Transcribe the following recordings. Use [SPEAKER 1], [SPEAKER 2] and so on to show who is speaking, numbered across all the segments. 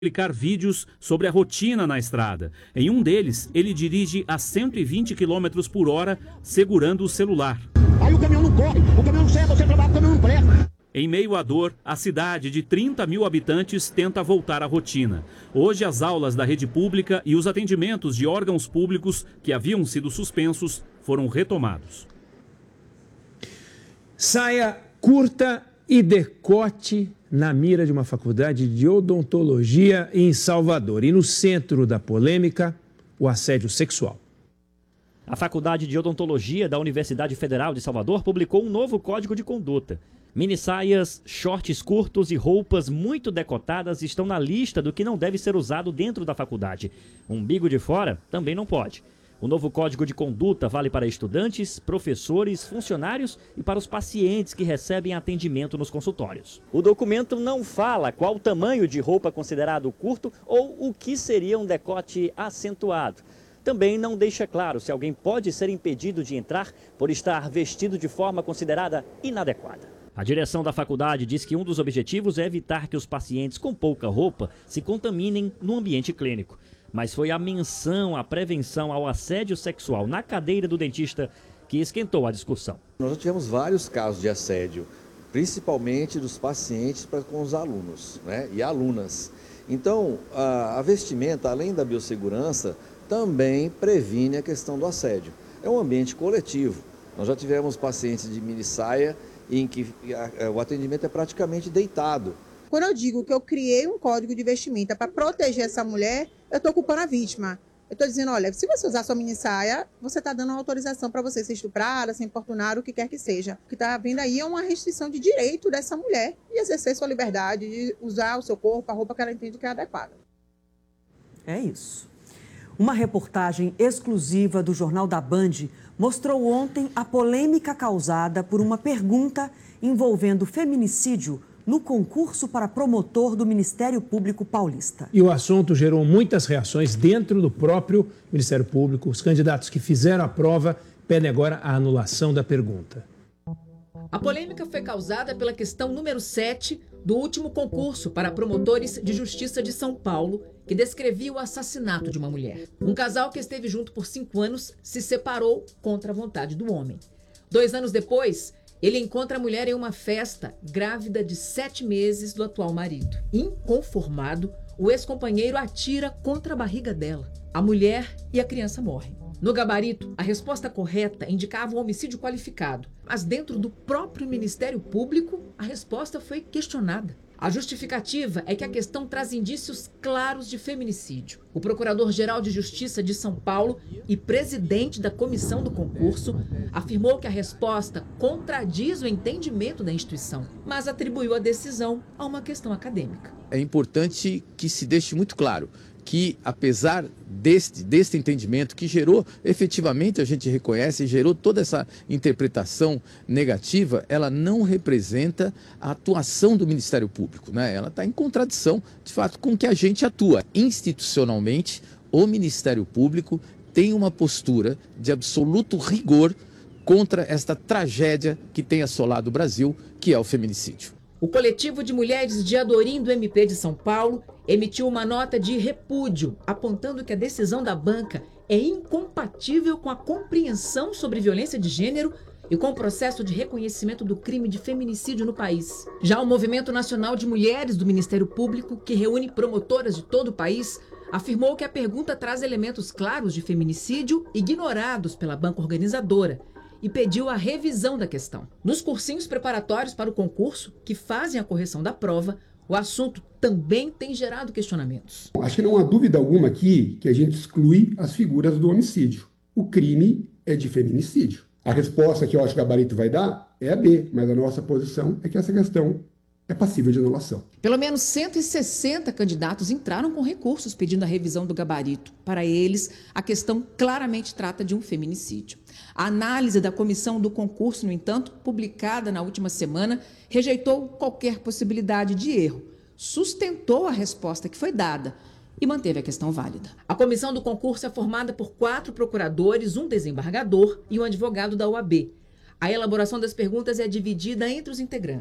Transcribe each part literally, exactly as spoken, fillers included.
[SPEAKER 1] publicar vídeos sobre a rotina na estrada. Em um deles, ele dirige a cento e vinte quilômetros por hora, segurando o celular.
[SPEAKER 2] Aí o caminhão não corre, o caminhão não serve, você trabalha, o caminhão não presta.
[SPEAKER 1] Em meio à dor, a cidade de trinta mil habitantes tenta voltar à rotina. Hoje, as aulas da rede pública e os atendimentos de órgãos públicos que haviam sido suspensos foram retomados.
[SPEAKER 3] Saia curta e decote na mira de uma faculdade de odontologia em Salvador. E no centro da polêmica, o assédio sexual.
[SPEAKER 4] A Faculdade de Odontologia da Universidade Federal de Salvador publicou um novo código de conduta. Minissaias, shorts curtos e roupas muito decotadas estão na lista do que não deve ser usado dentro da faculdade. Umbigo de fora também não pode. O novo código de conduta vale para estudantes, professores, funcionários e para os pacientes que recebem atendimento nos consultórios. O documento não fala qual o tamanho de roupa considerado curto ou o que seria um decote acentuado. Também não deixa claro se alguém pode ser impedido de entrar por estar vestido de forma considerada inadequada. A direção da faculdade diz que um dos objetivos é evitar que os pacientes com pouca roupa se contaminem no ambiente clínico. Mas foi a menção à prevenção ao assédio sexual na cadeira do dentista que esquentou a discussão.
[SPEAKER 5] Nós já tivemos vários casos de assédio, principalmente dos pacientes para com os alunos, né, e alunas. Então, a, a vestimenta, além da biossegurança, também previne a questão do assédio. É um ambiente coletivo. Nós já tivemos pacientes de minissaia em que a, a, o atendimento é praticamente deitado.
[SPEAKER 6] Quando eu digo que eu criei um código de vestimenta para proteger essa mulher, eu estou culpando a vítima. Eu estou dizendo, olha, se você usar sua minissaia, você está dando uma autorização para você ser estuprada, ser importunada, o que quer que seja. O que está havendo aí é uma restrição de direito dessa mulher de exercer sua liberdade, de usar o seu corpo, a roupa que ela entende que é adequada.
[SPEAKER 7] É isso. Uma reportagem exclusiva do Jornal da Band mostrou ontem a polêmica causada por uma pergunta envolvendo feminicídio no concurso para promotor do Ministério Público Paulista.
[SPEAKER 3] E o assunto gerou muitas reações dentro do próprio Ministério Público. Os candidatos que fizeram a prova pedem agora a anulação da pergunta.
[SPEAKER 8] A polêmica foi causada pela questão número sete do último concurso para promotores de justiça de São Paulo, que descrevia o assassinato de uma mulher. Um casal que esteve junto por cinco anos se separou contra a vontade do homem. Dois anos depois, ele encontra a mulher em uma festa, grávida de sete meses do atual marido. Inconformado, o ex-companheiro atira contra a barriga dela. A mulher e a criança morrem. No gabarito, a resposta correta indicava um homicídio qualificado, mas dentro do próprio Ministério Público, a resposta foi questionada. A justificativa é que a questão traz indícios claros de feminicídio. O Procurador-Geral de Justiça de São Paulo e presidente da comissão do concurso afirmou que a resposta contradiz o entendimento da instituição, mas atribuiu a decisão a uma questão acadêmica.
[SPEAKER 9] É importante que se deixe muito claro que, apesar deste, deste entendimento que gerou, efetivamente, a gente reconhece, gerou toda essa interpretação negativa, ela não representa a atuação do Ministério Público, né? Ela está em contradição, de fato, com o que a gente atua. Institucionalmente, o Ministério Público tem uma postura de absoluto rigor contra esta tragédia que tem assolado o Brasil, que é o feminicídio.
[SPEAKER 8] O coletivo de mulheres de Adorim do M P de São Paulo emitiu uma nota de repúdio, apontando que a decisão da banca é incompatível com a compreensão sobre violência de gênero e com o processo de reconhecimento do crime de feminicídio no país. Já o Movimento Nacional de Mulheres do Ministério Público, que reúne promotoras de todo o país, afirmou que a pergunta traz elementos claros de feminicídio ignorados pela banca organizadora e pediu a revisão da questão. Nos cursinhos preparatórios para o concurso, que fazem a correção da prova, o assunto também tem gerado questionamentos.
[SPEAKER 10] Acho que não há dúvida alguma aqui que a gente exclui as figuras do homicídio. O crime é de feminicídio. A resposta que eu acho que o gabarito vai dar é a B, mas a nossa posição é que essa questão é passível de anulação.
[SPEAKER 8] Pelo menos cento e sessenta candidatos entraram com recursos pedindo a revisão do gabarito. Para eles, a questão claramente trata de um feminicídio. A análise da comissão do concurso, no entanto, publicada na última semana, rejeitou qualquer possibilidade de erro, sustentou a resposta que foi dada e manteve a questão válida. A comissão do concurso é formada por quatro procuradores, um desembargador e um advogado da O A B. A elaboração das perguntas é dividida entre os integrantes.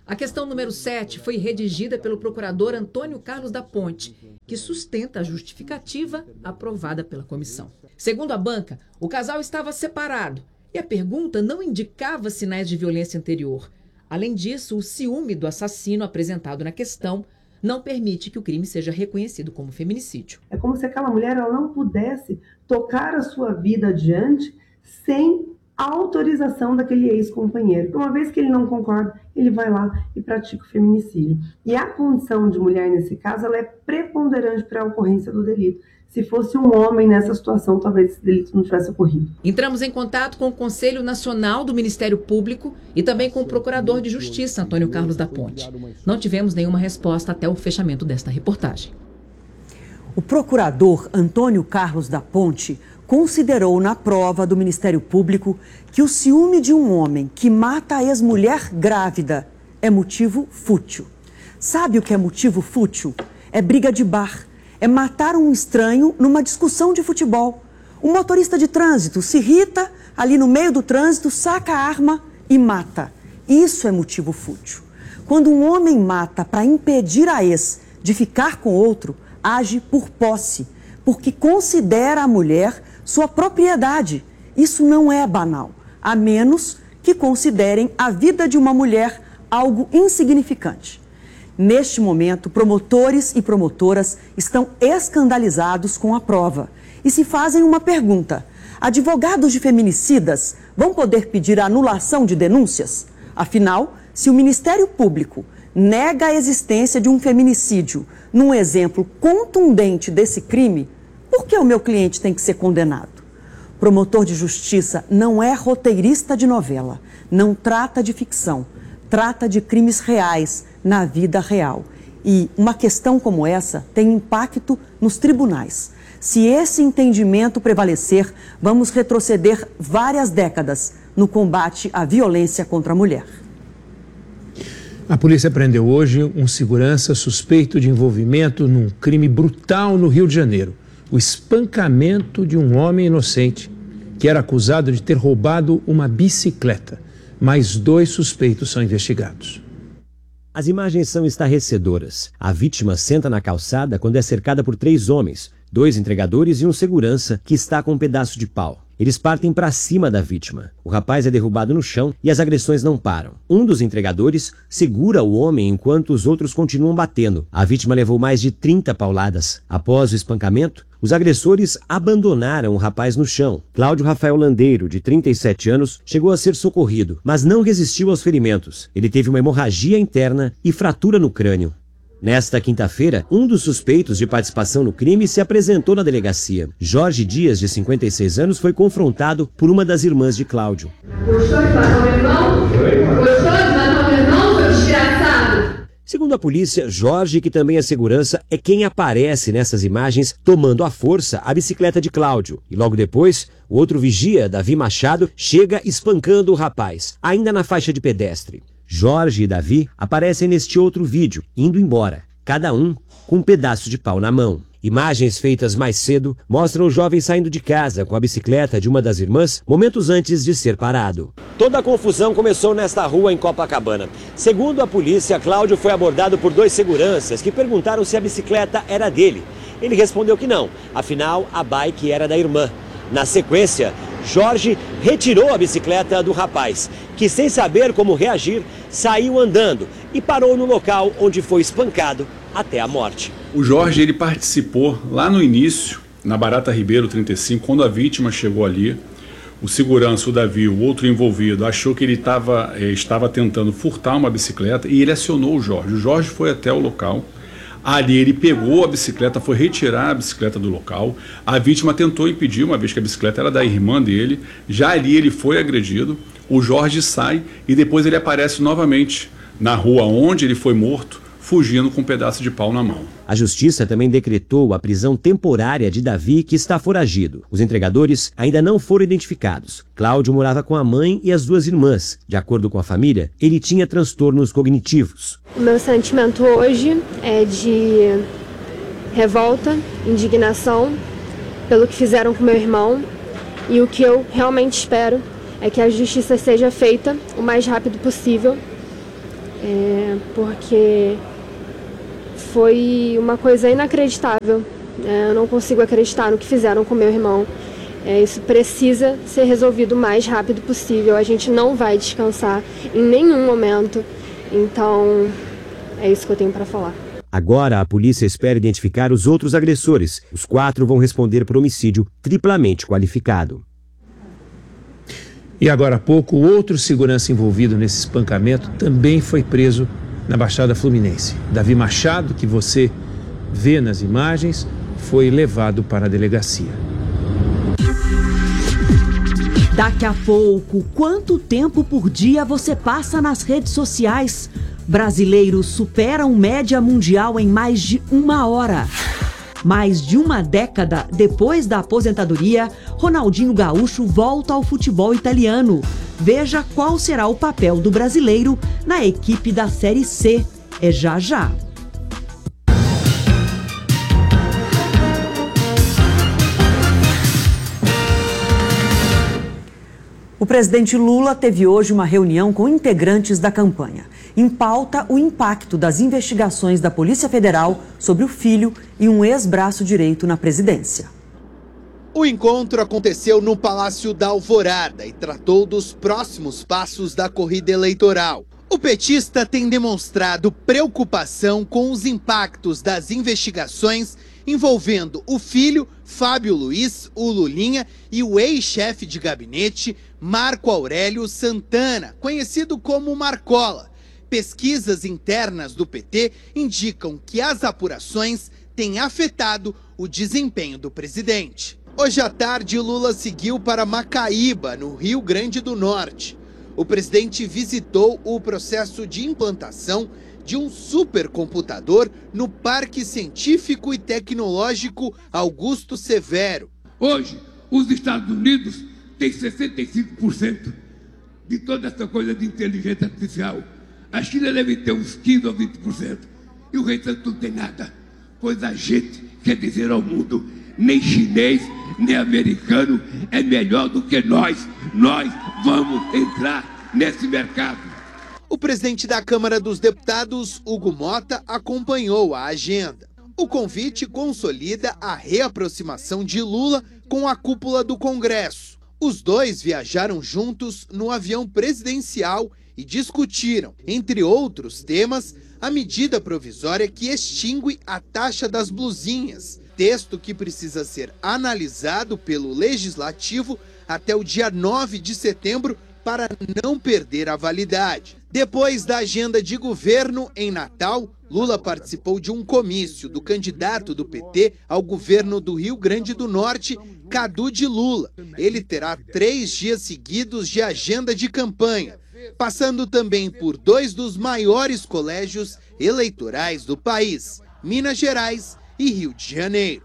[SPEAKER 8] A questão número sete foi redigida pelo procurador Antônio Carlos da Ponte, que sustenta a justificativa aprovada pela comissão. Segundo a banca, o casal estava separado e a pergunta não indicava sinais de violência anterior. Além disso, o ciúme do assassino apresentado na questão não permite que o crime seja reconhecido como feminicídio.
[SPEAKER 11] É como se aquela mulher ela não pudesse tocar a sua vida adiante sem a autorização daquele ex-companheiro. Uma vez que ele não concorda, ele vai lá e pratica o feminicídio. E a condição de mulher, nesse caso, ela é preponderante para a ocorrência do delito. Se fosse um homem nessa situação, talvez esse delito não tivesse ocorrido.
[SPEAKER 8] Entramos em contato com o Conselho Nacional do Ministério Público e também com o Procurador de Justiça, Antônio Carlos da Ponte. Não tivemos nenhuma resposta até o fechamento desta reportagem.
[SPEAKER 7] O procurador Antônio Carlos da Ponte considerou na prova do Ministério Público que o ciúme de um homem que mata a ex-mulher grávida é motivo fútil. Sabe o que é motivo fútil? É briga de bar. É matar um estranho numa discussão de futebol. O motorista de trânsito se irrita ali no meio do trânsito, saca a arma e mata. Isso é motivo fútil. Quando um homem mata para impedir a ex de ficar com outro, age por posse, porque considera a mulher sua propriedade. Isso não é banal, a menos que considerem a vida de uma mulher algo insignificante. Neste momento, promotores e promotoras estão escandalizados com a prova e se fazem uma pergunta: advogados de feminicidas vão poder pedir a anulação de denúncias? Afinal, se o Ministério Público nega a existência de um feminicídio num exemplo contundente desse crime, por que o meu cliente tem que ser condenado? Promotor de justiça não é roteirista de novela, não trata de ficção, trata de crimes reais na vida real. E uma questão como essa tem impacto nos tribunais. Se esse entendimento prevalecer, vamos retroceder várias décadas no combate à violência contra a mulher.
[SPEAKER 3] A polícia prendeu hoje um segurança suspeito de envolvimento num crime brutal no Rio de Janeiro. O espancamento de um homem inocente que era acusado de ter roubado uma bicicleta. Mais dois suspeitos são investigados.
[SPEAKER 12] As imagens são estarrecedoras. A vítima senta na calçada quando é cercada por três homens, dois entregadores e um segurança que está com um pedaço de pau. Eles partem para cima da vítima. O rapaz é derrubado no chão e as agressões não param. Um dos entregadores segura o homem enquanto os outros continuam batendo. A vítima levou mais de trinta pauladas. Após o espancamento, os agressores abandonaram o rapaz no chão. Cláudio Rafael Landeiro, de trinta e sete anos, chegou a ser socorrido, mas não resistiu aos ferimentos. Ele teve uma hemorragia interna e fratura no crânio. Nesta quinta-feira, um dos suspeitos de participação no crime se apresentou na delegacia. Jorge Dias, de cinquenta e seis anos, foi confrontado por uma das irmãs de Cláudio.
[SPEAKER 13] Gostou de matar meu irmão? Gostou de matar meu irmão, seu desgraçado?
[SPEAKER 12] Segundo a polícia, Jorge, que também é segurança, é quem aparece nessas imagens tomando à força a bicicleta de Cláudio. E logo depois, o outro vigia, Davi Machado, chega espancando o rapaz, ainda na faixa de pedestre. Jorge e Davi aparecem neste outro vídeo, indo embora, cada um com um pedaço de pau na mão. Imagens feitas mais cedo mostram o jovem saindo de casa com a bicicleta de uma das irmãs momentos antes de ser parado. Toda a confusão começou nesta rua em Copacabana. Segundo a polícia, Cláudio foi abordado por dois seguranças que perguntaram se a bicicleta era dele. Ele respondeu que não, afinal a bike era da irmã. Na sequência, Jorge retirou a bicicleta do rapaz, que sem saber como reagir, saiu andando e parou no local onde foi espancado até a morte.
[SPEAKER 14] O Jorge ele participou lá no início, na Barata Ribeiro trinta e cinco, quando a vítima chegou ali. O segurança, o Davi, o outro envolvido, achou que ele tava, eh, estava tentando furtar uma bicicleta e ele acionou o Jorge. O Jorge foi até o local. Ali ele pegou a bicicleta, foi retirar a bicicleta do local. A vítima tentou impedir, uma vez que a bicicleta era da irmã dele. Já ali ele foi agredido. O Jorge sai e depois ele aparece novamente na rua onde ele foi morto, fugindo com um pedaço de pau na mão.
[SPEAKER 12] A justiça também decretou a prisão temporária de Davi, que está foragido. Os entregadores ainda não foram identificados. Cláudio morava com a mãe e as duas irmãs. De acordo com a família, ele tinha transtornos cognitivos.
[SPEAKER 15] O meu sentimento hoje é de revolta, indignação pelo que fizeram com meu irmão. E o que eu realmente espero é que a justiça seja feita o mais rápido possível é, porque foi uma coisa inacreditável. É, eu não consigo acreditar no que fizeram com meu irmão. É, isso precisa ser resolvido o mais rápido possível. A gente não vai descansar em nenhum momento. Então, é isso que eu tenho para falar.
[SPEAKER 12] Agora, a polícia espera identificar os outros agressores. Os quatro vão responder por homicídio triplamente qualificado.
[SPEAKER 3] E agora há pouco, outro segurança envolvido nesse espancamento também foi preso na Baixada Fluminense. Davi Machado, que você vê nas imagens, foi levado para a delegacia.
[SPEAKER 7] Daqui a pouco, quanto tempo por dia você passa nas redes sociais? Brasileiros superam média mundial em mais de uma hora. Mais de uma década depois da aposentadoria, Ronaldinho Gaúcho volta ao futebol italiano. Veja qual será o papel do brasileiro na equipe da Série C. É já já. O presidente Lula teve hoje uma reunião com integrantes da campanha. Em pauta, o impacto das investigações da Polícia Federal sobre o filho e um ex-braço direito na presidência.
[SPEAKER 16] O encontro aconteceu no Palácio da Alvorada e tratou dos próximos passos da corrida eleitoral. O petista tem demonstrado preocupação com os impactos das investigações envolvendo o filho, Fábio Luiz, o Lulinha, e o ex-chefe de gabinete, Marco Aurélio Santana, conhecido como Marcola. Pesquisas internas do P T indicam que as apurações têm afetado o desempenho do presidente. Hoje à tarde, Lula seguiu para Macaíba, no Rio Grande do Norte. O presidente visitou o processo de implantação de um supercomputador no Parque Científico e Tecnológico Augusto Severo.
[SPEAKER 17] Hoje, os Estados Unidos têm sessenta e cinco por cento de toda essa coisa de inteligência artificial. A China deve ter uns quinze ou vinte por cento. E o Reino Santo não tem nada. Pois a gente quer dizer ao mundo, nem chinês, nem americano é melhor do que nós. Nós vamos entrar nesse mercado.
[SPEAKER 16] O presidente da Câmara dos Deputados, Hugo Mota, acompanhou a agenda. O convite consolida a reaproximação de Lula com a cúpula do Congresso. Os dois viajaram juntos no avião presidencial e discutiram, entre outros temas, a medida provisória que extingue a taxa das blusinhas, texto que precisa ser analisado pelo Legislativo até o dia nove de setembro para não perder a validade. Depois da agenda de governo em Natal, Lula participou de um comício do candidato do P T ao governo do Rio Grande do Norte, Cadu de Lula. Ele terá três dias seguidos de agenda de campanha, passando também por dois dos maiores colégios eleitorais do país, Minas Gerais e Rio de Janeiro.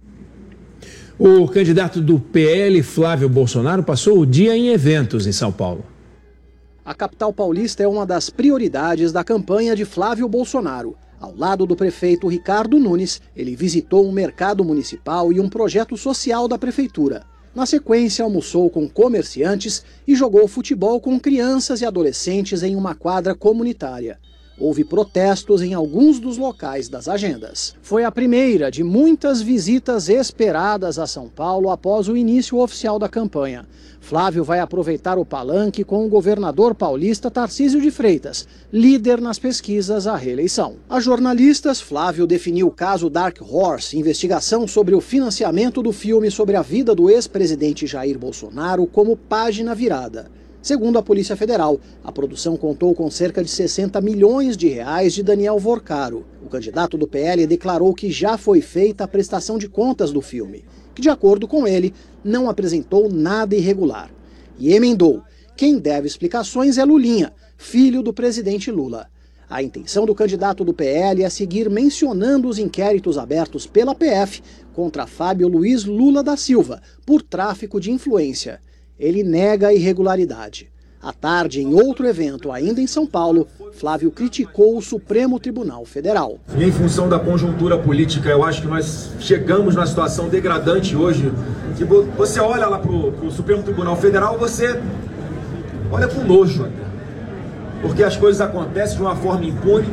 [SPEAKER 3] O candidato do P L, Flávio Bolsonaro, passou o dia em eventos em São Paulo.
[SPEAKER 18] A capital paulista é uma das prioridades da campanha de Flávio Bolsonaro. Ao lado do prefeito Ricardo Nunes, ele visitou um mercado municipal e um projeto social da prefeitura. Na sequência, almoçou com comerciantes e jogou futebol com crianças e adolescentes em uma quadra comunitária. Houve protestos em alguns dos locais das agendas. Foi a primeira de muitas visitas esperadas a São Paulo após o início oficial da campanha. Flávio vai aproveitar o palanque com o governador paulista Tarcísio de Freitas, líder nas pesquisas à reeleição. A jornalistas, Flávio definiu o caso Dark Horse, investigação sobre o financiamento do filme sobre a vida do ex-presidente Jair Bolsonaro, como página virada. Segundo a Polícia Federal, a produção contou com cerca de sessenta milhões de reais de Daniel Vorcaro. O candidato do P L declarou que já foi feita a prestação de contas do filme, que, de acordo com ele, não apresentou nada irregular. E emendou: quem deve explicações é Lulinha, filho do presidente Lula. A intenção do candidato do P L é seguir mencionando os inquéritos abertos pela P F contra Fábio Luiz Lula da Silva por tráfico de influência. Ele nega a irregularidade. À tarde, em outro evento ainda em São Paulo, Flávio criticou o Supremo Tribunal Federal.
[SPEAKER 19] E em função da conjuntura política, eu acho que nós chegamos numa situação degradante hoje. Que você olha lá para o Supremo Tribunal Federal, você olha com nojo. porque as coisas acontecem de uma forma impune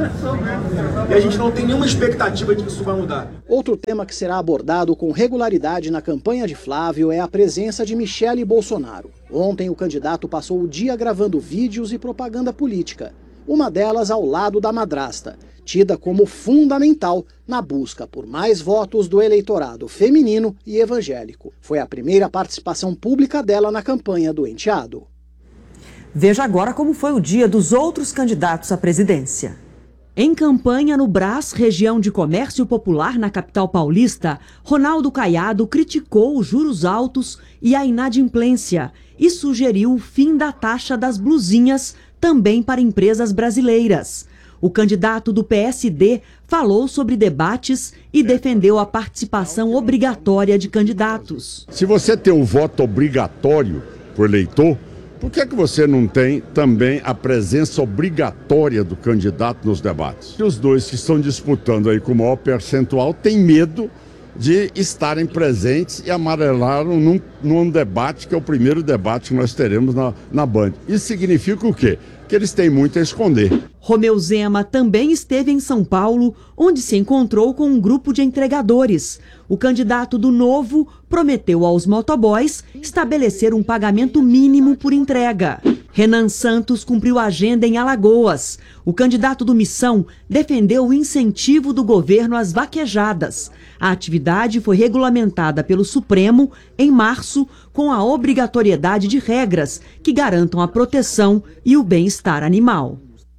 [SPEAKER 19] e a gente não tem nenhuma expectativa de que isso vai mudar.
[SPEAKER 18] Outro tema que será abordado com regularidade na campanha de Flávio é a presença de Michele Bolsonaro. Ontem, o candidato passou o dia gravando vídeos e propaganda política, uma delas ao lado da madrasta, tida como fundamental na busca por mais votos do eleitorado feminino e evangélico. Foi a primeira participação pública dela na campanha do enteado.
[SPEAKER 7] Veja agora como foi o dia dos outros candidatos à presidência. Em campanha no Brás, região de comércio popular na capital paulista, Ronaldo Caiado criticou os juros altos e a inadimplência e sugeriu o fim da taxa das blusinhas também para empresas brasileiras. O candidato do P S D falou sobre debates e defendeu a participação obrigatória de candidatos.
[SPEAKER 20] Se você tem o voto obrigatório para o eleitor, por que é que você não tem também a presença obrigatória do candidato nos debates? Os dois que estão disputando aí com o maior percentual têm medo de estarem presentes e amarelaram num, num debate que é o primeiro debate que nós teremos na, na Band. Isso significa o quê? Que eles têm muito a esconder.
[SPEAKER 7] Romeu Zema também esteve em São Paulo, onde se encontrou com um grupo de entregadores. O candidato do Novo prometeu aos motoboys estabelecer um pagamento mínimo por entrega. Renan Santos cumpriu a agenda em Alagoas. O candidato do Missão defendeu o incentivo do governo às vaquejadas. A atividade foi regulamentada pelo Supremo em março, com a obrigatoriedade de regras que garantam a proteção e o bem-estar animal.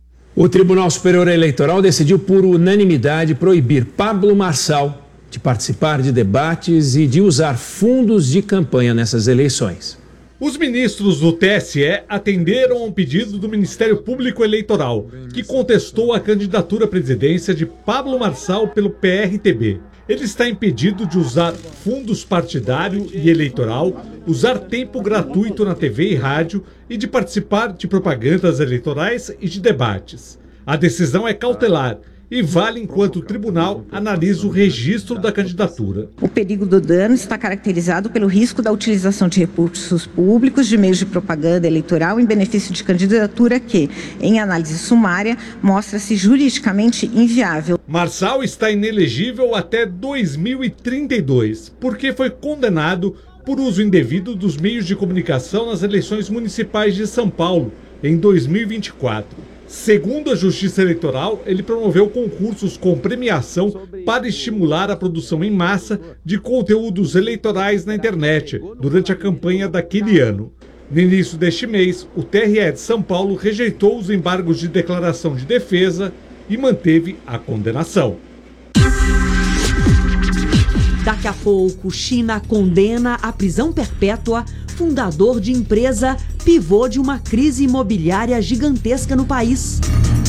[SPEAKER 3] O Tribunal Superior Eleitoral decidiu por unanimidade proibir Pablo Marçal de participar de debates e de usar fundos de campanha nessas eleições.
[SPEAKER 21] Os ministros do T S E atenderam ao pedido do Ministério Público Eleitoral, que contestou a candidatura à presidência de Pablo Marçal pelo P R T B. Ele está impedido de usar fundos partidário e eleitoral, usar tempo gratuito na T V e rádio e de participar de propagandas eleitorais e de debates. A decisão é cautelar e vale enquanto o tribunal analisa o registro da candidatura.
[SPEAKER 22] O perigo do dano está caracterizado pelo risco da utilização de recursos públicos de meios de propaganda eleitoral em benefício de candidatura que, em análise sumária, mostra-se juridicamente inviável.
[SPEAKER 21] Marçal está inelegível até dois mil e trinta e dois, porque foi condenado por uso indevido dos meios de comunicação nas eleições municipais de São Paulo, em dois mil e vinte e quatro. Segundo a Justiça Eleitoral, ele promoveu concursos com premiação para estimular a produção em massa de conteúdos eleitorais na internet durante a campanha daquele ano. No início deste mês, o T R E de São Paulo rejeitou os embargos de declaração de defesa e manteve a condenação.
[SPEAKER 7] Daqui a pouco, China condena à prisão perpétua fundador de empresa pivô de uma crise imobiliária gigantesca no país.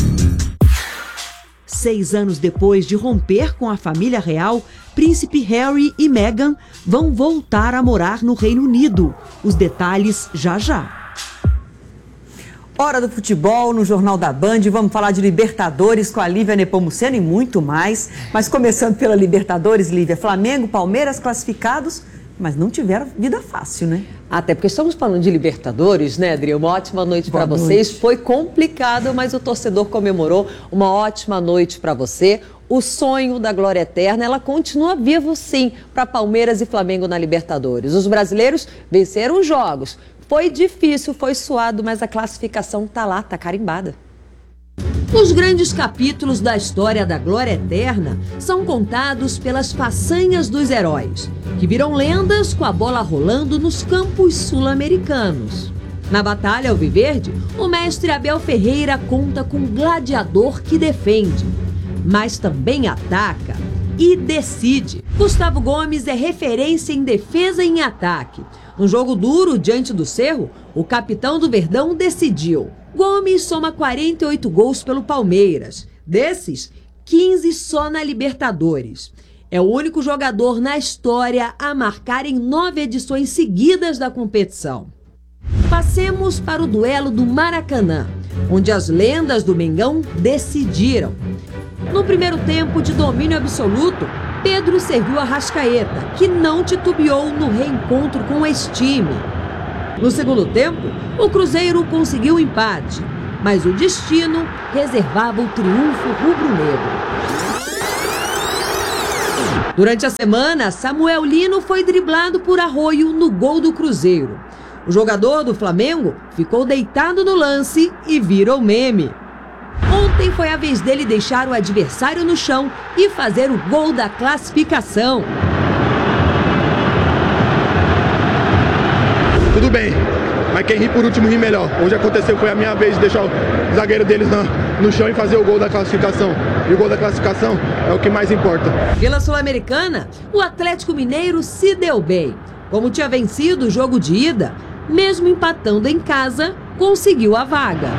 [SPEAKER 7] Seis anos depois de romper com a família real, príncipe Harry e Meghan vão voltar a morar no Reino Unido. Os detalhes já já. Hora do futebol no Jornal da Band. Vamos falar de Libertadores com a Lívia Nepomuceno e muito mais. Mas começando pela Libertadores, Lívia, Flamengo, Palmeiras classificados, mas não tiveram vida fácil, né?
[SPEAKER 23] Até porque estamos falando de Libertadores, né, Adri? Uma ótima noite para vocês. Foi complicado, mas o torcedor comemorou. Uma ótima noite para você. O sonho da glória eterna, ela continua vivo, sim, para Palmeiras e Flamengo na Libertadores. Os brasileiros venceram os jogos. Foi difícil, foi suado, mas a classificação tá lá, tá carimbada.
[SPEAKER 24] Os grandes capítulos da história da glória eterna são contados pelas façanhas dos heróis, que viram lendas com a bola rolando nos campos sul-americanos. Na batalha alviverde, o mestre Abel Ferreira conta com um gladiador que defende, mas também ataca e decide. Gustavo Gomes é referência em defesa e em ataque. No jogo duro diante do Cerro, o capitão do Verdão decidiu. Gomes soma quarenta e oito gols pelo Palmeiras. Desses, quinze só na Libertadores. É o único jogador na história a marcar em nove edições seguidas da competição. Passemos para o duelo do Maracanã, onde as lendas do Mengão decidiram. No primeiro tempo de domínio absoluto, Pedro serviu a Arrascaeta, que não titubeou no reencontro com o ex-time. No segundo tempo, o Cruzeiro conseguiu o empate. mas o destino reservava o triunfo rubro-negro. Durante a semana, Samuel Lino foi driblado por Arroio no gol do Cruzeiro. O jogador do Flamengo ficou deitado no lance e virou meme. Ontem foi a vez dele deixar o adversário no chão e fazer o gol da classificação.
[SPEAKER 1] Tudo bem, mas quem ri por último ri melhor. Hoje aconteceu, foi a minha vez de deixar o zagueiro deles no, no chão e fazer o gol da classificação. E o gol da classificação é o que mais importa.
[SPEAKER 24] Pela Sul-Americana, o Atlético Mineiro se deu bem. Como tinha vencido o jogo de ida, mesmo empatando em casa, conseguiu a vaga.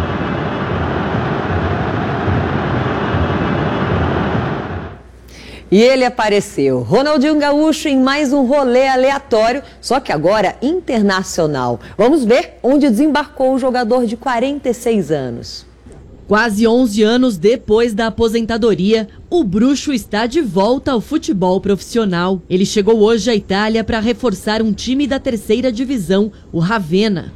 [SPEAKER 23] E ele apareceu, Ronaldinho Gaúcho, em mais um rolê aleatório, só que agora internacional. Vamos ver onde desembarcou o jogador de quarenta e seis anos.
[SPEAKER 2] Quase onze anos depois da aposentadoria, o bruxo está de volta ao futebol profissional. Ele chegou hoje à Itália para reforçar um time da terceira divisão, o Ravenna.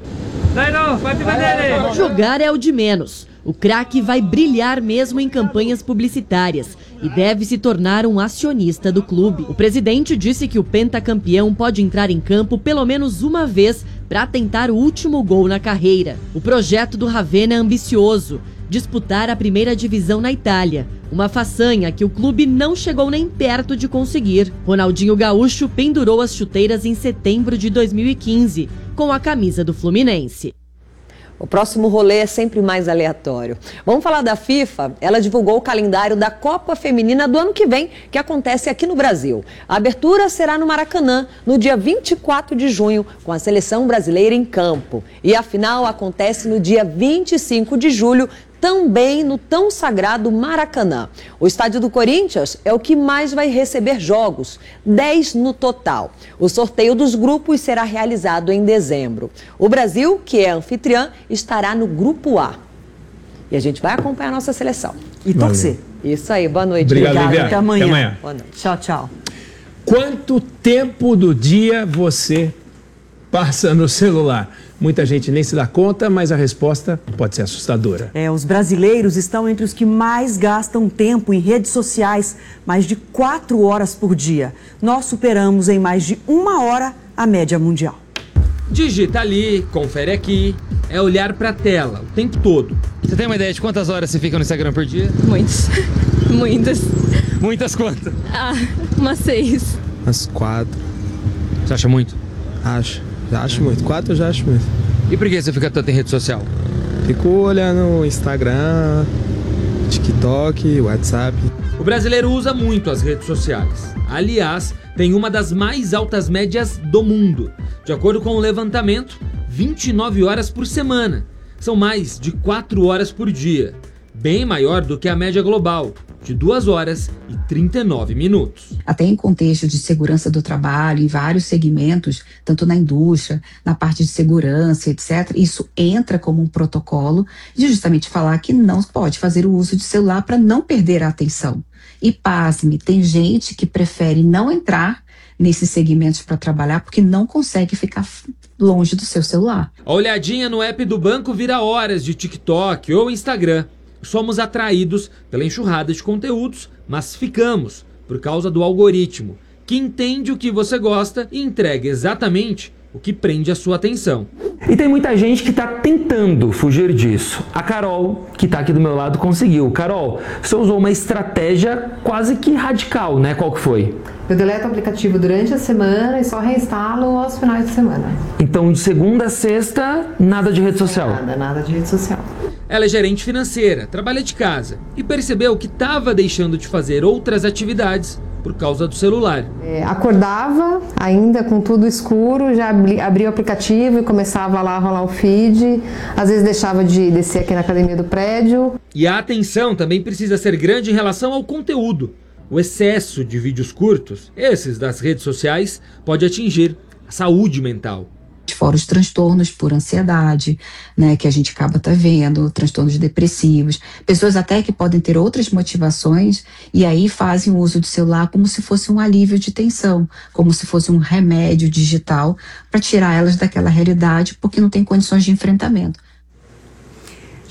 [SPEAKER 2] Jogar é o de menos. O craque vai brilhar mesmo em campanhas publicitárias e deve se tornar um acionista do clube. O presidente disse que o pentacampeão pode entrar em campo pelo menos uma vez para tentar o último gol na carreira. O projeto do Ravenna é ambicioso: disputar a primeira divisão na Itália, uma façanha que o clube não chegou nem perto de conseguir. Ronaldinho Gaúcho pendurou as chuteiras em setembro de dois mil e quinze, com a camisa do Fluminense.
[SPEAKER 23] O próximo rolê é sempre mais aleatório. Vamos falar da FIFA. Ela divulgou o calendário da Copa Feminina do ano que vem, que acontece aqui no Brasil. A abertura será no Maracanã, no dia vinte e quatro de junho, com a seleção brasileira em campo. E a final acontece no dia vinte e cinco de julho, também no tão sagrado Maracanã. O estádio do Corinthians é o que mais vai receber jogos, dez no total. O sorteio dos grupos será realizado em dezembro. O Brasil, que é anfitriã, estará no grupo A. E a gente vai acompanhar a nossa seleção.
[SPEAKER 7] E torcer.
[SPEAKER 23] Isso aí, boa noite.
[SPEAKER 3] Obrigado,
[SPEAKER 7] Obrigada. Até amanhã.
[SPEAKER 3] Até amanhã.
[SPEAKER 23] Boa noite.
[SPEAKER 7] Tchau, tchau.
[SPEAKER 3] Quanto tempo do dia você passa no celular? Muita gente nem se dá conta, mas a resposta pode ser assustadora.
[SPEAKER 7] É, os brasileiros estão entre os que mais gastam tempo em redes sociais, mais de quatro horas por dia. Nós superamos em mais de uma hora a média mundial.
[SPEAKER 4] Digita ali, confere aqui, é olhar para a tela o tempo todo. Você tem uma ideia de quantas horas você fica no Instagram por dia?
[SPEAKER 5] Muitas. Muitas.
[SPEAKER 4] Muitas quantas?
[SPEAKER 5] Ah, umas seis.
[SPEAKER 25] Umas quatro.
[SPEAKER 4] Você acha muito?
[SPEAKER 25] Acho. Já acho muito. Quatro eu já acho muito.
[SPEAKER 4] E por que você fica tanto em rede social?
[SPEAKER 25] Fico olhando Instagram, TikTok, WhatsApp.
[SPEAKER 4] O brasileiro usa muito as redes sociais. Aliás, tem uma das mais altas médias do mundo. De acordo com o levantamento, vinte e nove horas por semana. São mais de quatro horas por dia. Bem maior do que a média global, de duas horas e trinta e nove minutos.
[SPEAKER 26] Até em contexto de segurança do trabalho, em vários segmentos, tanto na indústria, na parte de segurança, etcétera, isso entra como um protocolo de justamente falar que não pode fazer o uso de celular para não perder a atenção. E pasme, tem gente que prefere não entrar nesses segmentos para trabalhar porque não consegue ficar longe do seu celular.
[SPEAKER 4] A olhadinha no app do banco vira horas de TikTok ou Instagram. Somos atraídos pela enxurrada de conteúdos, mas ficamos por causa do algoritmo, que entende o que você gosta e entrega exatamente o que prende a sua atenção.
[SPEAKER 27] E tem muita gente que está tentando fugir disso. A Carol, que está aqui do meu lado, conseguiu. Carol, você usou uma estratégia quase que radical, né? Qual que foi?
[SPEAKER 28] Eu deleto o aplicativo durante a semana e só reinstalo aos finais de semana.
[SPEAKER 27] Então, de segunda a sexta, nada de rede social?
[SPEAKER 28] Nada, nada de rede social.
[SPEAKER 4] Ela é gerente financeira, trabalha de casa e percebeu que estava deixando de fazer outras atividades por causa do celular.
[SPEAKER 28] É, acordava, ainda com tudo escuro, já abri, abria o aplicativo e começava lá a rolar o feed. Às vezes deixava de descer aqui na academia do prédio.
[SPEAKER 4] E a atenção também precisa ser grande em relação ao conteúdo. O excesso de vídeos curtos, esses das redes sociais, pode atingir a saúde mental.
[SPEAKER 26] Fora os transtornos por ansiedade, né, que a gente acaba tá vendo, transtornos depressivos, pessoas até que podem ter outras motivações e aí fazem o uso do celular como se fosse um alívio de tensão, como se fosse um remédio digital para tirar elas daquela realidade porque não tem condições de enfrentamento.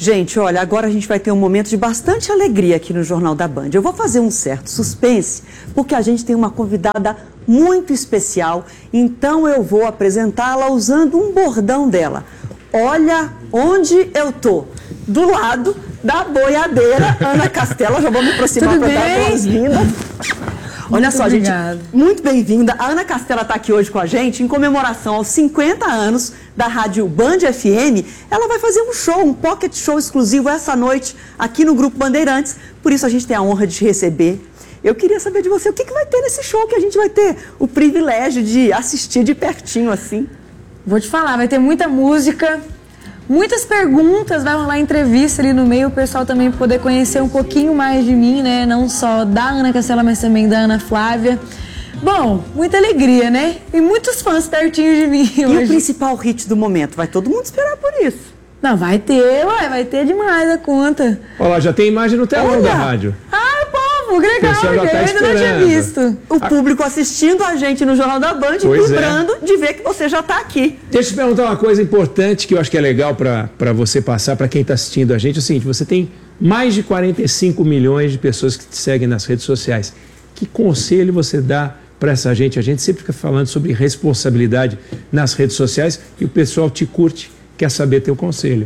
[SPEAKER 7] Gente, olha, agora a gente vai ter um momento de bastante alegria aqui no Jornal da Band. Eu vou fazer um certo suspense, porque a gente tem uma convidada muito especial, então eu vou apresentá-la usando um bordão dela. Olha onde eu tô, do lado da boiadeira Ana Castela. Já vou me aproximar para dar boas-vindas. Olha
[SPEAKER 6] Muito
[SPEAKER 7] só,
[SPEAKER 6] obrigada.
[SPEAKER 7] gente, muito bem-vinda. A Ana Castela está aqui hoje com a gente em comemoração aos cinquenta anos da rádio Band F M. Ela vai fazer um show, um pocket show exclusivo essa noite aqui no Grupo Bandeirantes. Por isso a gente tem a honra de te receber. Eu queria saber de você, o que, que vai ter nesse show que a gente vai ter o privilégio de assistir de pertinho assim?
[SPEAKER 6] Vou te falar, vai ter muita música, muitas perguntas, vai rolar entrevista ali no meio, o pessoal também poder conhecer um pouquinho mais de mim, né? Não só da Ana Castela, mas também da Ana Flávia. Bom, muita alegria, né? E muitos fãs pertinho de mim.
[SPEAKER 7] E hoje. O principal hit do momento? Vai todo mundo esperar por isso.
[SPEAKER 6] Não, vai ter, ué, vai ter demais a conta.
[SPEAKER 3] Olha lá, já tem imagem no telão da rádio.
[SPEAKER 6] Ah, povo, que legal,
[SPEAKER 3] já
[SPEAKER 6] eu
[SPEAKER 3] tá
[SPEAKER 6] ainda não tinha visto.
[SPEAKER 7] O público assistindo a gente no Jornal da Band,
[SPEAKER 3] Pois
[SPEAKER 7] vibrando é. de ver que você já está aqui.
[SPEAKER 3] Deixa eu te perguntar uma coisa importante que eu acho que é legal para você passar, para quem está assistindo a gente. É o seguinte, você tem mais de quarenta e cinco milhões de pessoas que te seguem nas redes sociais. Que conselho você dá para essa gente? A gente sempre fica falando sobre responsabilidade nas redes sociais e o pessoal te curte, quer saber teu conselho.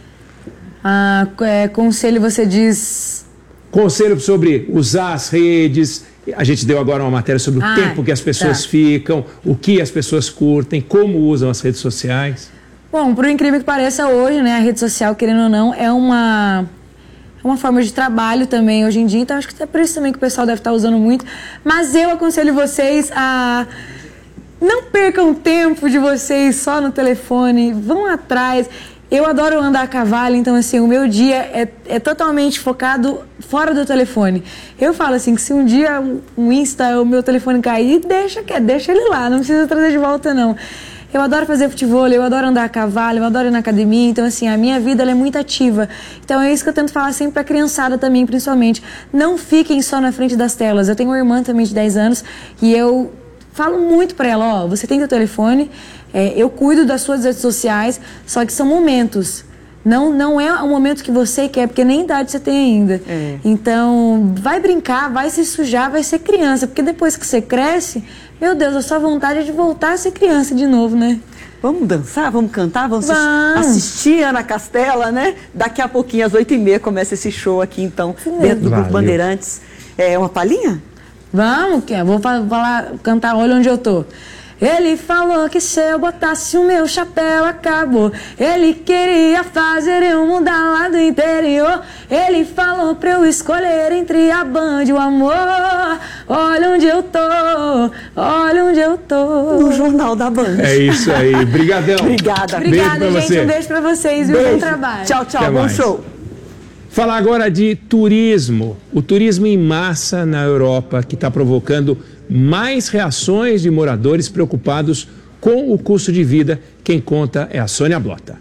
[SPEAKER 6] Ah, é, conselho você diz...
[SPEAKER 3] Conselho sobre usar as redes. A gente deu agora uma matéria sobre o
[SPEAKER 6] ah,
[SPEAKER 3] tempo que as pessoas
[SPEAKER 6] tá.
[SPEAKER 3] ficam, o que as pessoas curtem, como usam as redes sociais.
[SPEAKER 6] Bom, por incrível que pareça, hoje, né, a rede social, querendo ou não, é uma, é uma forma de trabalho também hoje em dia. Então, acho que é por isso também que o pessoal deve estar usando muito. Mas eu aconselho vocês a... não percam tempo de vocês só no telefone, vão atrás. Eu adoro andar a cavalo, então assim, o meu dia é, é totalmente focado fora do telefone. Eu falo assim, que se um dia um Insta, o meu telefone cair, deixa, deixa ele lá, não precisa trazer de volta não. Eu adoro fazer futebol, eu adoro andar a cavalo, eu adoro ir na academia, então assim, a minha vida ela é muito ativa. Então é isso que eu tento falar sempre pra criançada também, principalmente. Não fiquem só na frente das telas. Eu tenho uma irmã também de dez anos e eu falo muito pra ela, ó, você tem teu telefone, é, eu cuido das suas redes sociais, só que são momentos. Não, não é o momento que você quer, porque nem idade você tem ainda. É. Então, vai brincar, vai se sujar, vai ser criança, porque depois que você cresce, meu Deus, a sua vontade é de voltar a ser criança de novo, né?
[SPEAKER 7] Vamos dançar, vamos cantar, vamos,
[SPEAKER 6] vamos.
[SPEAKER 7] assistir Ana Castela, né? Daqui a pouquinho, às oito e meia, começa esse show aqui, então, Sim. dentro do Valeu. Grupo Bandeirantes. É uma palhinha?
[SPEAKER 6] Vamos, que vou falar, cantar Olha Onde Eu Tô. Ele falou que se eu botasse o meu chapéu acabou. Ele queria fazer eu mudar lá do interior. Ele falou pra eu escolher entre a Band e o amor. Olha onde eu tô, olha onde eu tô.
[SPEAKER 7] No Jornal da Band.
[SPEAKER 3] É isso aí, brigadão.
[SPEAKER 7] Obrigada.
[SPEAKER 6] Obrigada,
[SPEAKER 3] beijo
[SPEAKER 6] gente,
[SPEAKER 3] você.
[SPEAKER 6] um beijo pra vocês, viu? Bom trabalho.
[SPEAKER 7] Tchau, tchau,
[SPEAKER 3] Até
[SPEAKER 7] bom
[SPEAKER 3] mais.
[SPEAKER 7] show.
[SPEAKER 3] Falar agora de turismo. O turismo em massa na Europa, que está provocando mais reações de moradores preocupados com o custo de vida. Quem conta é a Sônia Blota.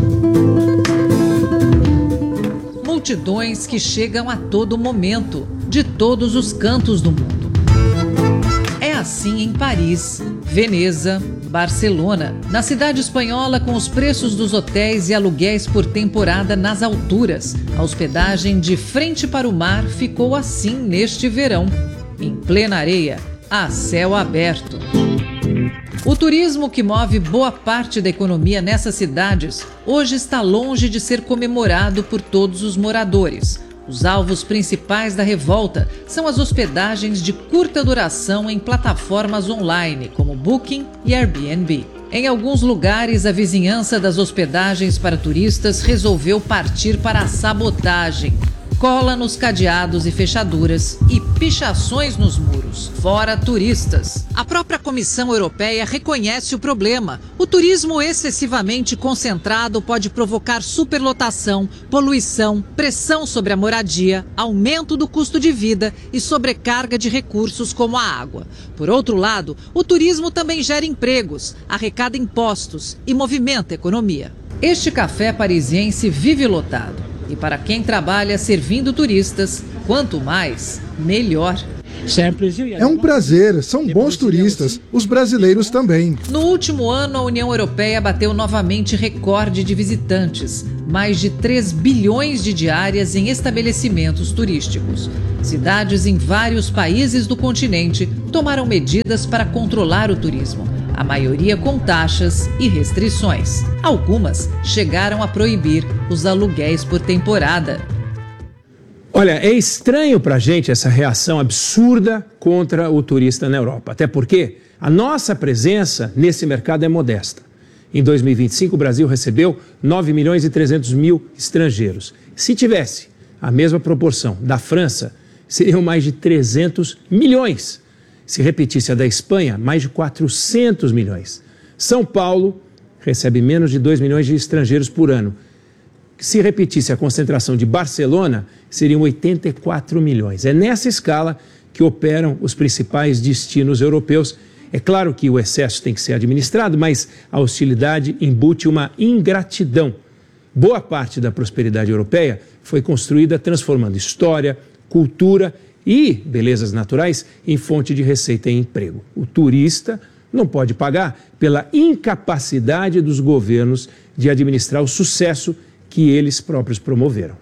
[SPEAKER 8] Multidões que chegam a todo momento, de todos os cantos do mundo. É assim em Paris, Veneza, Barcelona. Na cidade espanhola, com os preços dos hotéis e aluguéis por temporada nas alturas, a hospedagem de frente para o mar ficou assim neste verão, em plena areia, a céu aberto. O turismo, que move boa parte da economia nessas cidades, hoje está longe de ser comemorado por todos os moradores. Os alvos principais da revolta são as hospedagens de curta duração em plataformas online, como Booking e Airbnb. Em alguns lugares, a vizinhança das hospedagens para turistas resolveu partir para a sabotagem. Cola nos cadeados e fechaduras e pichações nos muros. Fora turistas. A própria Comissão Europeia reconhece o problema. O turismo excessivamente concentrado pode provocar superlotação, poluição, pressão sobre a moradia, aumento do custo de vida e sobrecarga de recursos como a água. Por outro lado, o turismo também gera empregos, arrecada impostos e movimenta a economia. Este café parisiense vive lotado. E para quem trabalha servindo turistas, quanto mais, melhor.
[SPEAKER 9] É um prazer, são bons turistas, os brasileiros também.
[SPEAKER 8] No último ano, a União Europeia bateu novamente recorde de visitantes, mais de três bilhões de diárias em estabelecimentos turísticos. Cidades em vários países do continente tomaram medidas para controlar o turismo, a maioria com taxas e restrições. Algumas chegaram a proibir os aluguéis por temporada.
[SPEAKER 3] Olha, é estranho para a gente essa reação absurda contra o turista na Europa. Até porque a nossa presença nesse mercado é modesta. Em dois mil e vinte e cinco, o Brasil recebeu nove milhões e trezentos mil estrangeiros. Se tivesse a mesma proporção da França, seriam mais de trezentos milhões. Se repetisse a da Espanha, mais de quatrocentos milhões. São Paulo recebe menos de dois milhões de estrangeiros por ano. Se repetisse a concentração de Barcelona, seriam oitenta e quatro milhões. É nessa escala que operam os principais destinos europeus. É claro que o excesso tem que ser administrado, mas a hostilidade embute uma ingratidão. Boa parte da prosperidade europeia foi construída transformando história, cultura e belezas naturais em fonte de receita e emprego. O turista não pode pagar pela incapacidade dos governos de administrar o sucesso que eles próprios promoveram.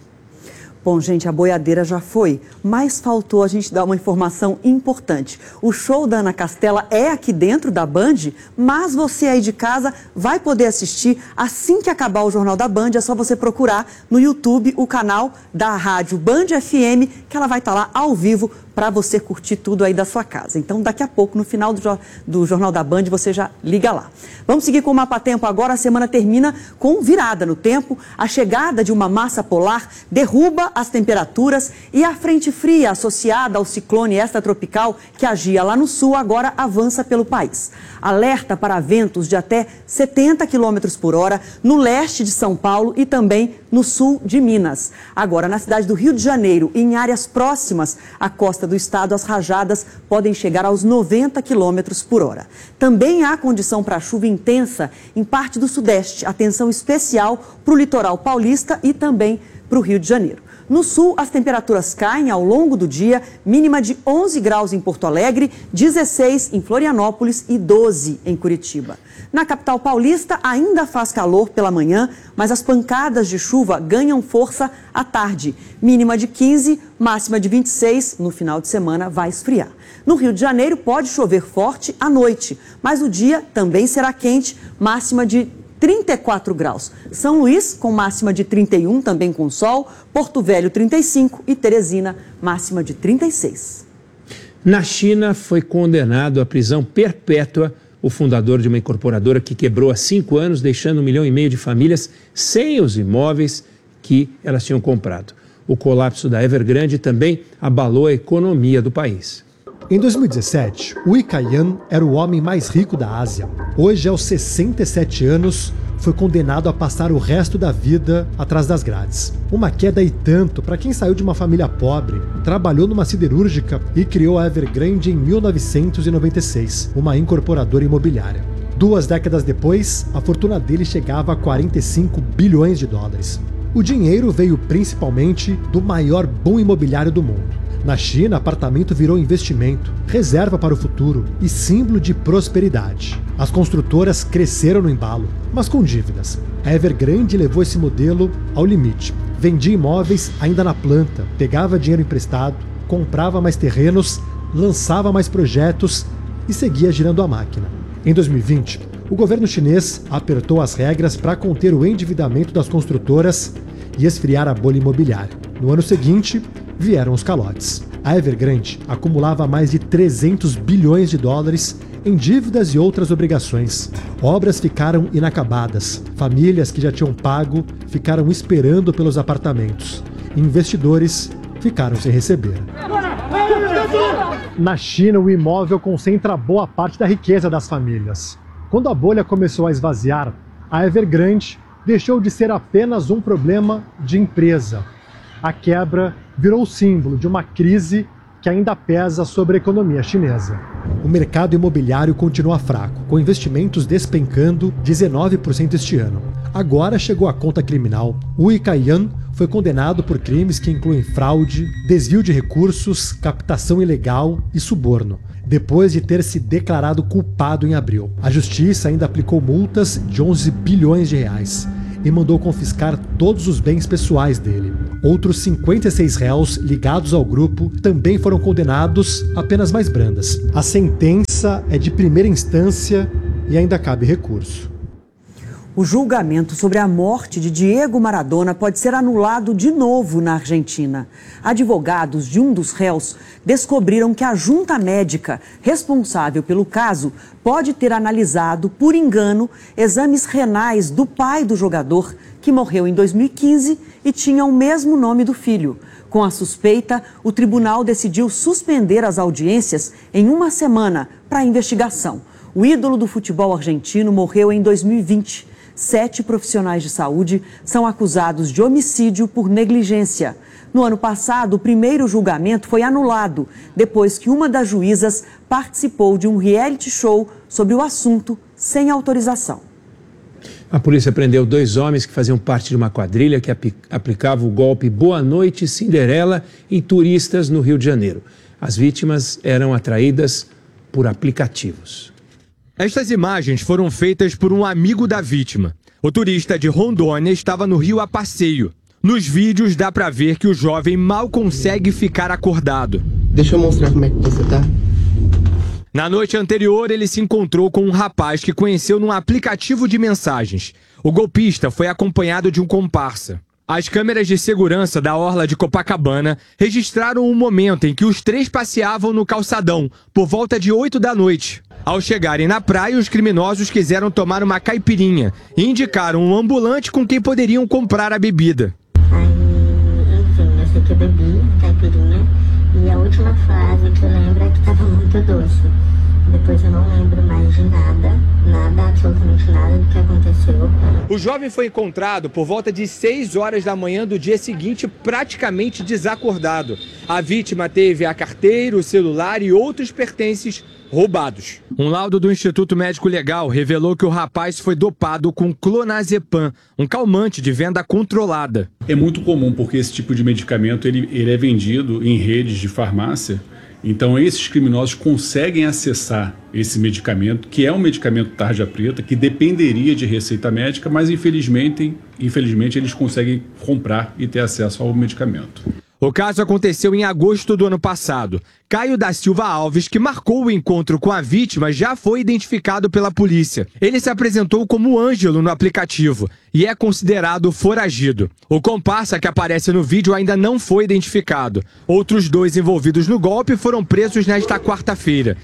[SPEAKER 7] Bom, gente, a boiadeira já foi, mas faltou a gente dar uma informação importante. O show da Ana Castela é aqui dentro da Band, mas você aí de casa vai poder assistir assim que acabar o Jornal da Band. É só você procurar no YouTube o canal da rádio Band F M, que ela vai estar lá ao vivo para você curtir tudo aí da sua casa. Então, daqui a pouco, no final do, do Jornal da Band, você já liga lá. Vamos seguir com o Mapa Tempo agora. A semana termina com virada no tempo. A chegada de uma massa polar derruba as temperaturas e a frente fria associada ao ciclone extratropical que agia lá no sul agora avança pelo país. Alerta para ventos de até setenta quilômetros por hora no leste de São Paulo e também no sul de Minas. Agora, na cidade do Rio de Janeiro e em áreas próximas à costa do estado, as rajadas podem chegar aos noventa quilômetros por hora. Também há condição para chuva intensa em parte do sudeste. Atenção especial para o litoral paulista e também para o Rio de Janeiro. No sul, as temperaturas caem ao longo do dia, mínima de onze graus em Porto Alegre, dezesseis em Florianópolis e doze em Curitiba. Na capital paulista ainda faz calor pela manhã, mas as pancadas de chuva ganham força à tarde. Mínima de quinze, máxima de vinte e seis, no final de semana vai esfriar. No Rio de Janeiro pode chover forte à noite, mas o dia também será quente, máxima de trinta e quatro graus. São Luís, com máxima de trinta e um, também com sol. Porto Velho, trinta e cinco e Teresina, máxima de trinta e seis.
[SPEAKER 3] Na China, foi condenado à prisão perpétua o fundador de uma incorporadora que quebrou há cinco anos, deixando um milhão e meio de famílias sem os imóveis que elas tinham comprado. O colapso da Evergrande também abalou a economia do país.
[SPEAKER 10] Em dois mil e dezessete, Ui Caiyan era o homem mais rico da Ásia. Hoje, aos sessenta e sete anos, foi condenado a passar o resto da vida atrás das grades. Uma queda e tanto para quem saiu de uma família pobre, trabalhou numa siderúrgica e criou a Evergrande em mil novecentos e noventa e seis, uma incorporadora imobiliária. Duas décadas depois, a fortuna dele chegava a quarenta e cinco bilhões de dólares. O dinheiro veio principalmente do maior boom imobiliário do mundo. Na China, apartamento virou investimento, reserva para o futuro e símbolo de prosperidade. As construtoras cresceram no embalo, mas com dívidas. A Evergrande levou esse modelo ao limite. Vendia imóveis ainda na planta, pegava dinheiro emprestado, comprava mais terrenos, lançava mais projetos e seguia girando a máquina. Em dois mil e vinte, o governo chinês apertou as regras para conter o endividamento das construtoras e esfriar a bolha imobiliária. No ano seguinte, vieram os calotes. A Evergrande acumulava mais de trezentos bilhões de dólares em dívidas e outras obrigações. Obras ficaram inacabadas. Famílias que já tinham pago ficaram esperando pelos apartamentos. Investidores ficaram sem receber. Na China, o imóvel concentra boa parte da riqueza das famílias. Quando a bolha começou a esvaziar, a Evergrande deixou de ser apenas um problema de empresa. A quebra virou o símbolo de uma crise que ainda pesa sobre a economia chinesa. O mercado imobiliário continua fraco, com investimentos despencando dezenove por cento este ano. Agora chegou a conta criminal. Ui Caiyan foi condenado por crimes que incluem fraude, desvio de recursos, captação ilegal e suborno, depois de ter se declarado culpado em abril. A justiça ainda aplicou multas de onze bilhões de reais e mandou confiscar todos os bens pessoais dele. Outros cinquenta e seis réus ligados ao grupo também foram condenados a penas mais brandas. A sentença é de primeira instância e ainda cabe recurso.
[SPEAKER 7] O julgamento sobre a morte de Diego Maradona pode ser anulado de novo na Argentina. Advogados de um dos réus descobriram que a junta médica responsável pelo caso pode ter analisado, por engano, exames renais do pai do jogador, que morreu em dois mil e quinze e tinha o mesmo nome do filho. Com a suspeita, o tribunal decidiu suspender as audiências em uma semana para a investigação. O ídolo do futebol argentino morreu em dois mil e vinte. Sete profissionais de saúde são acusados de homicídio por negligência. No ano passado, o primeiro julgamento foi anulado, depois que uma das juízas participou de um reality show sobre o assunto sem autorização.
[SPEAKER 3] A polícia prendeu dois homens que faziam parte de uma quadrilha que aplicava o golpe Boa Noite Cinderela em turistas no Rio de Janeiro. As vítimas eram atraídas por aplicativos.
[SPEAKER 11] Estas imagens foram feitas por um amigo da vítima. O turista de Rondônia estava no Rio a passeio. Nos vídeos dá pra ver que o jovem mal consegue ficar acordado.
[SPEAKER 12] Deixa eu mostrar como é que você tá.
[SPEAKER 11] Na noite anterior, ele se encontrou com um rapaz que conheceu num aplicativo de mensagens. O golpista foi acompanhado de um comparsa. As câmeras de segurança da orla de Copacabana registraram um momento em que os três passeavam no calçadão, por volta de oito da noite. Ao chegarem na praia, os criminosos quiseram tomar uma caipirinha e indicaram um ambulante com quem poderiam comprar a bebida.
[SPEAKER 13] Aí, enfim, eu sei que eu bebi caipirinha e a última frase que eu lembro é que estava muito doce. Depois eu não lembro mais de nada, nada, absolutamente nada do que aconteceu.
[SPEAKER 11] O jovem foi encontrado por volta de seis horas da manhã do dia seguinte, praticamente desacordado. A vítima teve a carteira, o celular e outros pertences roubados. Um laudo do Instituto Médico Legal revelou que o rapaz foi dopado com clonazepam, um calmante de venda controlada.
[SPEAKER 14] É muito comum porque esse tipo de medicamento ele, ele é vendido em redes de farmácia. Então esses criminosos conseguem acessar esse medicamento, que é um medicamento tarja preta, que dependeria de receita médica, mas infelizmente, infelizmente eles conseguem comprar e ter acesso ao medicamento.
[SPEAKER 11] O caso aconteceu em agosto do ano passado. Caio da Silva Alves, que marcou o encontro com a vítima, já foi identificado pela polícia. Ele se apresentou como Ângelo no aplicativo e é considerado foragido. O comparsa que aparece no vídeo ainda não foi identificado. Outros dois envolvidos no golpe foram presos nesta quarta-feira.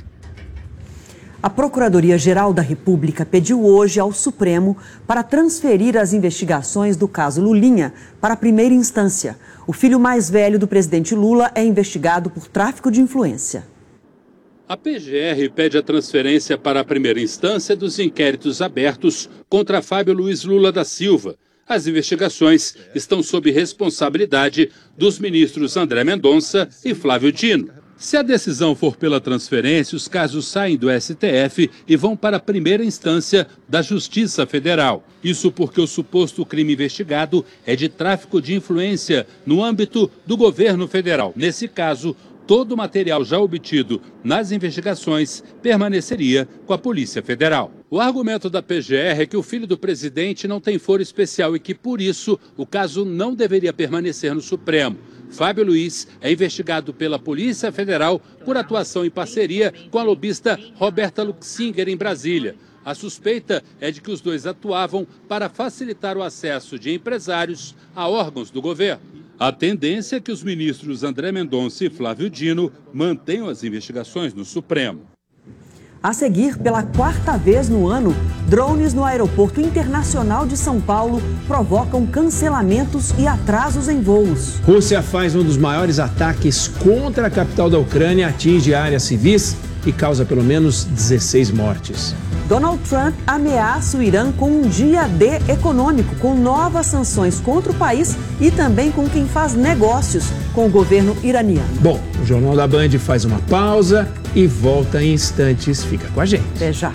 [SPEAKER 7] A Procuradoria-Geral da República pediu hoje ao Supremo para transferir as investigações do caso Lulinha para a primeira instância. O filho mais velho do presidente Lula é investigado por tráfico de influência.
[SPEAKER 15] A P G R pede a transferência para a primeira instância dos inquéritos abertos contra Fábio Luiz Lula da Silva. As investigações estão sob responsabilidade dos ministros André Mendonça e Flávio Dino. Se a decisão for pela transferência, os casos saem do S T F e vão para a primeira instância da Justiça Federal. Isso porque o suposto crime investigado é de tráfico de influência no âmbito do governo federal. Nesse caso, todo o material já obtido nas investigações permaneceria com a Polícia Federal. O argumento da P G R é que o filho do presidente não tem foro especial e que, por isso, o caso não deveria permanecer no Supremo. Fábio Luiz é investigado pela Polícia Federal por atuação em parceria com a lobista Roberta Luxinger em Brasília. A suspeita é de que os dois atuavam para facilitar o acesso de empresários a órgãos do governo. A tendência é que os ministros André Mendonça e Flávio Dino mantenham as investigações no Supremo.
[SPEAKER 7] A seguir, pela quarta vez no ano, drones no Aeroporto Internacional de São Paulo provocam cancelamentos e atrasos em voos.
[SPEAKER 3] Rússia faz um dos maiores ataques contra a capital da Ucrânia, atinge áreas civis e causa pelo menos dezesseis mortes.
[SPEAKER 7] Donald Trump ameaça o Irã com um dia D econômico, com novas sanções contra o país e também com quem faz negócios com o governo iraniano.
[SPEAKER 3] Bom, o Jornal da Band faz uma pausa e volta em instantes. Fica com a gente.
[SPEAKER 7] Até já.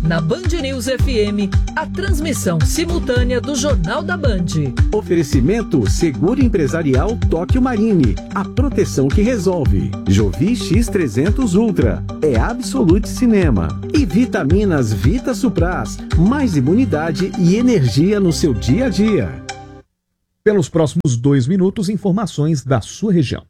[SPEAKER 8] Na Band News F M, a transmissão simultânea do Jornal da Band.
[SPEAKER 1] Oferecimento Seguro Empresarial Tóquio Marine. A proteção que resolve. Jovi X trezentos Ultra. É Absolute Cinema. E Vitaminas Vita Supras. Mais imunidade e energia no seu dia a dia.
[SPEAKER 16] Pelos próximos dois minutos, informações da sua região.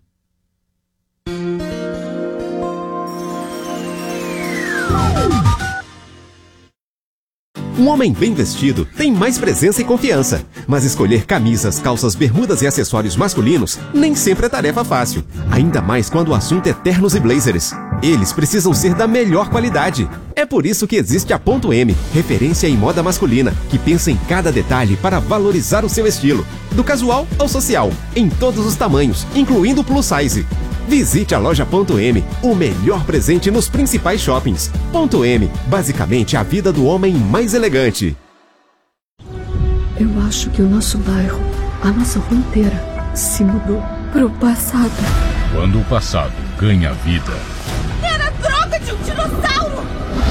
[SPEAKER 17] Um homem bem vestido tem mais presença e confiança. Mas escolher camisas, calças, bermudas e acessórios masculinos nem sempre é tarefa fácil. Ainda mais quando o assunto é ternos e blazers. Eles precisam ser da melhor qualidade. É por isso que existe a Ponto M, referência em moda masculina, que pensa em cada detalhe para valorizar o seu estilo. Do casual ao social, em todos os tamanhos, incluindo o plus size. Visite a loja Ponto M, o melhor presente nos principais shoppings. Ponto M, basicamente a vida do homem mais elegante.
[SPEAKER 18] Eu acho que o nosso bairro, a nossa rua inteira, se mudou pro passado.
[SPEAKER 19] Quando o passado ganha vida.
[SPEAKER 18] Era a droga de um dinossauro!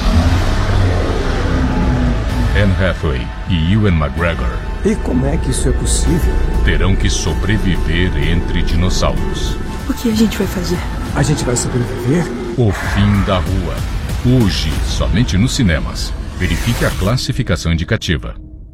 [SPEAKER 19] Anne Hathaway e Ewan McGregor.
[SPEAKER 20] E como é que isso é possível?
[SPEAKER 19] Terão que sobreviver entre dinossauros.
[SPEAKER 18] O que a gente vai fazer?
[SPEAKER 20] A gente vai sobreviver?
[SPEAKER 19] O fim da rua. Hoje, somente nos cinemas. Verifique a classificação indicativa.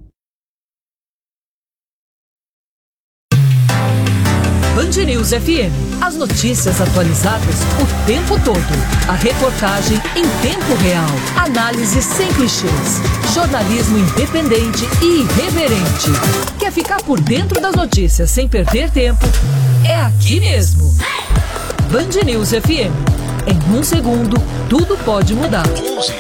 [SPEAKER 8] Band News F M. As notícias atualizadas o tempo todo. A reportagem em tempo real. Análise sem clichês. Jornalismo independente e irreverente. Quer ficar por dentro das notícias sem perder tempo? É aqui mesmo. Band News F M. Em um segundo, tudo pode mudar.